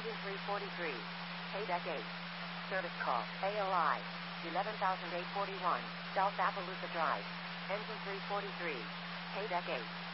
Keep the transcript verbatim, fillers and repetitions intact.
Engine three forty-three. Paydeck eight. Service call. A O I. eleven thousand eight hundred forty-one. South Appaloosa Drive. Engine three forty-three. Paydeck eight.